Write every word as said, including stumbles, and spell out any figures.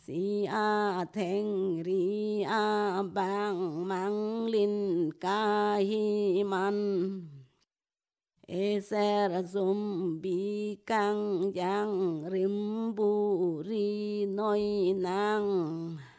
si a theng ri a bang mang linh ca hi man e ser zum bi cang giang rim bu ri noi nang